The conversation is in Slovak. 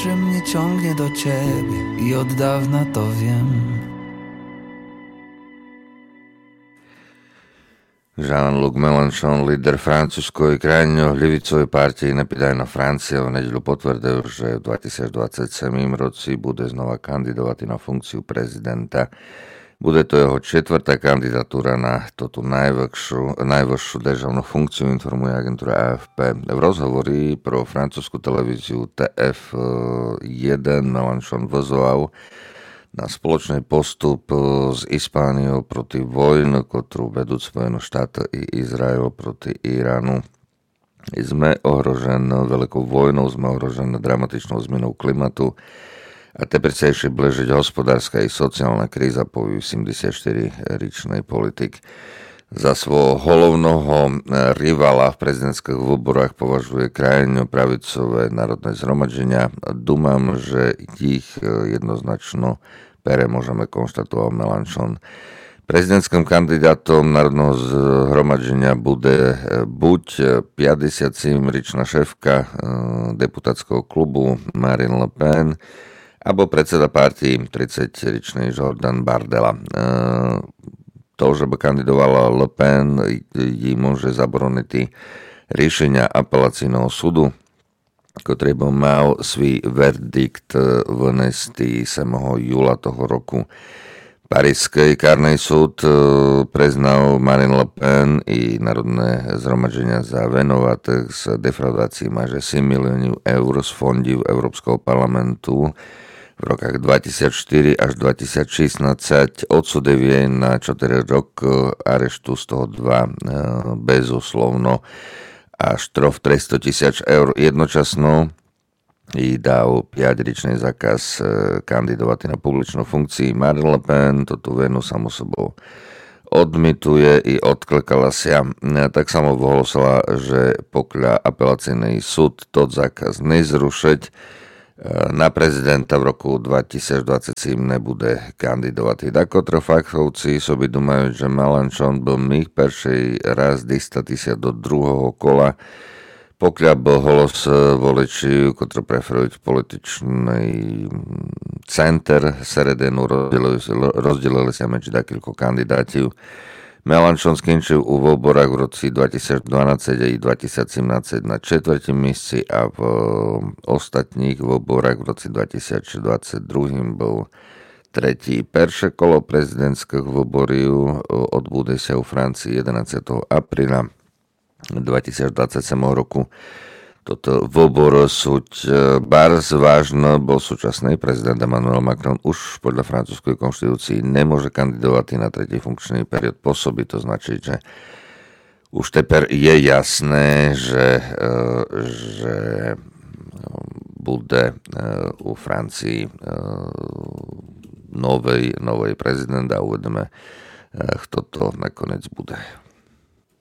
że mnie ciągnie do ciebie i od dawna to wiem. Jean-Luc Mélenchon, líder francúzskej krajňo-ľavicovej partii Napredajná Francia, v nedeľu potvrdil, že v 2027 roci bude znova kandidovať na funkciu prezidenta. Bude to jeho četvrtá kandidatúra na tú najvyššiu državnú funkciu, informuje agentúra AFP. V rozhovori pro francúzsku televíziu TF1 Mélenchon vyzval na spoločný postup s Ispániou proti vojnu, ktorú vedú Spojené štáty i Izrael proti Iránu. Sme ohrožení veľkou vojnou, sme ohrožení dramatičnou zmenou klimatu a teper sa ešte blížiť hospodárska i sociálna kríza, povie 74-ročný politik. Za svojho hlavného rivala v prezidentských voľbách považuje krajine pravicové národné zhromaždenia. Dúmam, že ich jednoznačno pere môžeme konštatovať Mélenchon. Prezidentským kandidátom národného zhromaždenia bude buď 57-ročná šéfka deputátskeho klubu Marine Le Pen, alebo predseda partii 30-ročný Jordan Bardella. To, že by kandidovala Le Pen, ji môže zabroniť riešenia apelacijného súdu, ktorý by mal svій verdikt vynesti 7. júla toho roku. Parížský kárny súd priznal Marine Le Pen i národné zhromaždenia za venovaných z defraudácií máže 7 miliónov eur z fondів Európskeho parlamentu v rokách 2004 až 2016, odsudil jej na 4 roky areštu, z toho 2 bezúslovno a štrof 300 000 eur jednočasno. I dal 5-ročný zákaz kandidovať na publičnú funkcii. Marine Le Pen toto venu samo sebou odmituje i odklikala sa. Tak samo ohlasila, že pokiaľ apelacijný súd tot zákaz nezrušiť, na prezidenta v roku 2027 nebude kandidovať. Takotre faktovci sobi думають, že Mélenchon byl mých peršej raz dostať sa do druhého kola, pokiaľ bol hlas voliči, ktorí preferujú političný center Seredenu, rozdelili sa medzi takýchto kandidátov. Mélenchon skončil u voľbách v roci 2012 a 2017 na 4. mieste a v ostatných voľbách v roci 2022 bol 3. Perše kolo prezidentských voľbov odbude sa u Francii 11. apríla 2027 roku. Toto voľbor súť bardzo vážno, bol súčasný prezident Emmanuel Macron už podľa francúzskej konštitúcii nemôže kandidovať na tretí funkčný period pôsoby. To značí, že už teper je jasné, že bude u Francii novej prezident a uvedeme, kto to nakoniec bude.